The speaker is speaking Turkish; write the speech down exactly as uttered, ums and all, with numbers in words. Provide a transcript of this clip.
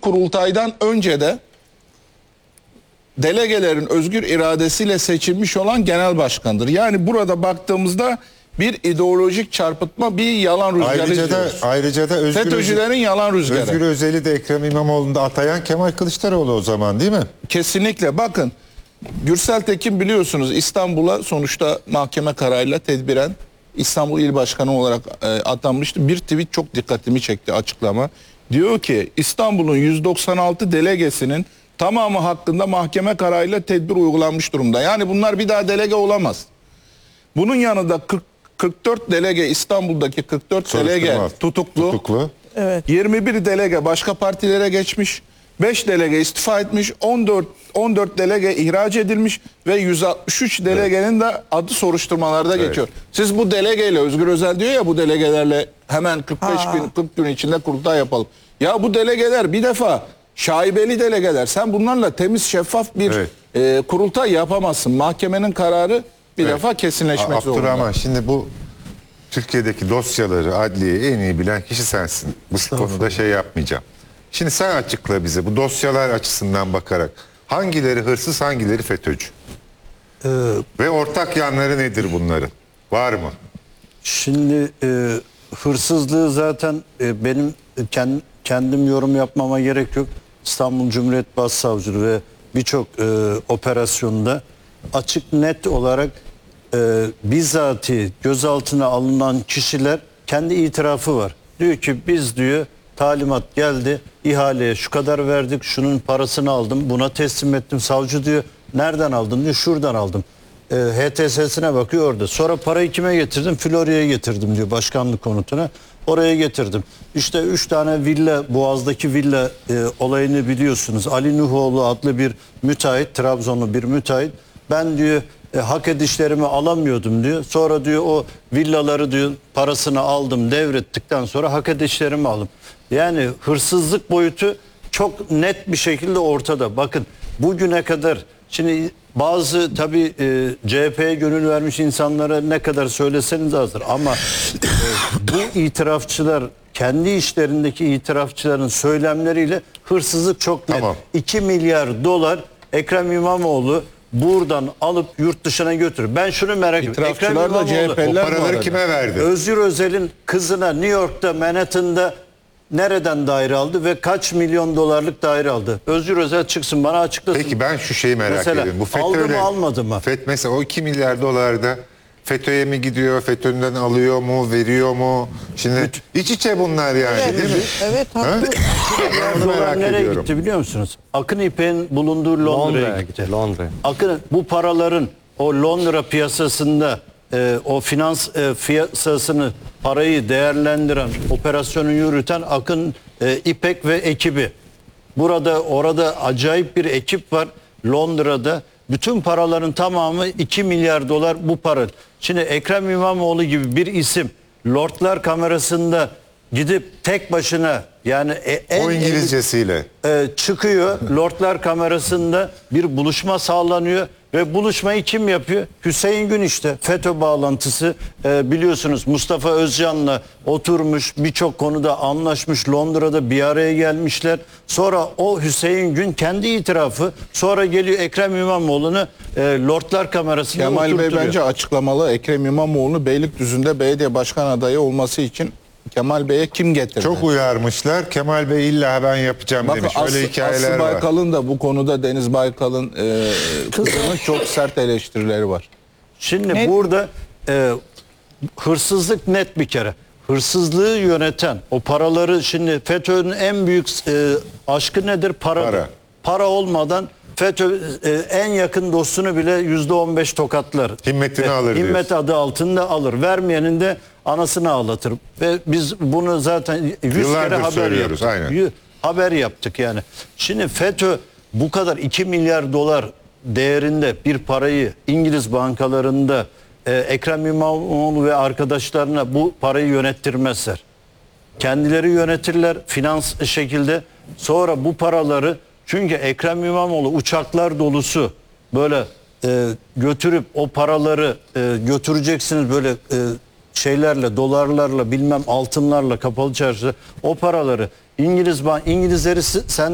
kurultaydan önce de delegelerin özgür iradesiyle seçilmiş olan genel başkandır. Yani burada baktığımızda bir ideolojik çarpıtma, bir yalan rüzgarı Ayrıca da, izliyoruz. ayrıca da Özgür, FETÖ'cülerin yalan rüzgarı. Özgür Özel'i de Ekrem İmamoğlu'nu da atayan Kemal Kılıçdaroğlu o zaman, değil mi? Kesinlikle. Bakın, Gürsel Tekin biliyorsunuz İstanbul'a sonuçta mahkeme kararıyla tedbiren İstanbul İl Başkanı olarak e, atanmıştı. Bir tweet çok dikkatimi çekti, açıklama. Diyor ki İstanbul'un yüz doksan altı delegesinin tamamı hakkında mahkeme kararıyla tedbir uygulanmış durumda. Yani bunlar bir daha delege olamaz. Bunun yanında kırk, kırk dört delege, İstanbul'daki kırk dört delege tutuklu. tutuklu. Evet. yirmi bir delege başka partilere geçmiş. beş delege istifa etmiş. on dört on dört delege ihraç edilmiş ve yüz altmış üç delegenin de adı soruşturmalarda Evet. geçiyor. Siz bu delegeyle, Özgür Özel diyor ya, bu delegelerle hemen kırk beş Ha. gün kırk gün içinde kurultay yapalım. Ya bu delegeler bir defa şaibeli delegeler. Sen bunlarla temiz, şeffaf bir Evet. e, kurultay yapamazsın. Mahkemenin kararı bir Evet. defa kesinleşmek zorunda. Abdurrahman, şimdi bu Türkiye'deki dosyaları, adliyeyi en iyi bilen kişi sensin. Bu konuda şey yapmayacağım. Şimdi sen açıkla bize bu dosyalar açısından bakarak hangileri hırsız, hangileri FETÖ'cü? Ee, Ve ortak yanları nedir bunların? Var mı? Şimdi e, hırsızlığı zaten e, benim kend, kendim yorum yapmama gerek yok. İstanbul Cumhuriyet Başsavcılığı ve birçok e, operasyonda açık net olarak e, bizzati gözaltına alınan kişiler kendi itirafı var. Diyor ki biz diyor talimat geldi, ihaleye şu kadar verdik, şunun parasını aldım, buna teslim ettim. Savcı diyor nereden aldın diyor, şuradan aldım. E, H T S'sine bakıyor orada. Sonra parayı kime getirdim? Florya'ya getirdim diyor, başkanlık konutuna. Oraya getirdim. İşte üç tane villa, Boğaz'daki villa e, olayını biliyorsunuz. Ali Nuhoğlu adlı bir müteahhit, Trabzonlu bir müteahhit. Ben diyor e, hak edişlerimi alamıyordum diyor. Sonra diyor o villaları diyor parasını aldım, devrettikten sonra hak edişlerimi aldım. Yani hırsızlık boyutu çok net bir şekilde ortada. Bakın bugüne kadar şimdi bazı tabii e, C H P'ye gönül vermiş insanlara ne kadar söyleseniz azdır ama e, bu itirafçılar kendi işlerindeki itirafçıların söylemleriyle hırsızlık çok net. Tamam. iki milyar dolar Ekrem İmamoğlu buradan alıp yurt dışına götürür. Ben şunu merak ediyorum. Ekrem İtirafçılar da C H İmamoğlu P'liler O paraları kime verdi? Özgür Özel'in kızına New York'ta, Manhattan'da nereden daire aldı ve kaç milyon dolarlık daire aldı? Özgür Özel çıksın bana açıklasın. Peki ben şu şeyi merak Mesela, ediyorum. Bu aldı FETÖ'yle, mı almadı mı? FET mesela o iki milyar dolarda FETÖ'ye mi gidiyor? FETÖ'nden alıyor mu? Veriyor mu? Şimdi iç içe bunlar yani, Evet, değil mi? evet, Ha? haklı. Onu Dolar merak nereye ediyorum. gitti biliyor musunuz? Akın İpek'in bulunduğu Londra'ya Londra'ya gitti. gitti. Londra. Akın bu paraların o Londra piyasasında e, o finans e, piyasasını parayı değerlendiren, operasyonu yürüten Akın e, İpek ve ekibi. Burada orada acayip bir ekip var Londra'da. Bütün paraların tamamı iki milyar dolar bu para. Şimdi Ekrem İmamoğlu gibi bir isim Lordlar kamerasında gidip tek başına yani e, en O İngilizcesiyle. e, çıkıyor. Lordlar kamerasında bir buluşma sağlanıyor ve buluşmayı kim yapıyor? Hüseyin Gün işte. FETÖ bağlantısı e, biliyorsunuz Mustafa Özcan'la oturmuş, birçok konuda anlaşmış, Londra'da bir araya gelmişler. Sonra o Hüseyin Gün kendi itirafı, sonra geliyor Ekrem İmamoğlu'nu e, Lordlar kamerasında Kemal Bey oturtuyor. bence açıklamalı. Ekrem İmamoğlu Beylikdüzü'nde belediye başkan adayı olması için Kemal Bey'e kim getirdi? Çok uyarmışlar. Kemal Bey illa ben yapacağım Bakın demiş. Aslı, Öyle hikayeler Aslı var. Baykal'ın da bu konuda Deniz Baykal'ın e, kızının çok sert eleştirileri var. Şimdi Net. burada e, hırsızlık net bir kere. Hırsızlığı yöneten o paraları şimdi FETÖ'nün en büyük e, aşkı nedir? Para. Para. Para olmadan FETÖ e, en yakın dostunu bile yüzde on beş tokatlar. Himmetini Ve alır Himmet diyorsun. adı altında alır. Vermeyenin de anasını ağlatır. Ve biz bunu zaten yüz Yıllardır kere haber söylüyoruz, yaptık. aynen. Y- Haber yaptık yani. Şimdi FETÖ bu kadar iki milyar dolar değerinde bir parayı İngiliz bankalarında e, Ekrem İmamoğlu ve arkadaşlarına bu parayı yönettirmezler. Kendileri yönetirler finans şekilde. Sonra bu paraları çünkü Ekrem İmamoğlu uçaklar dolusu böyle e, götürüp o paraları e, götüreceksiniz böyle e, şeylerle, dolarlarla, bilmem altınlarla, kapalı çarşıda o paraları İngiliz ban İngilizleri sen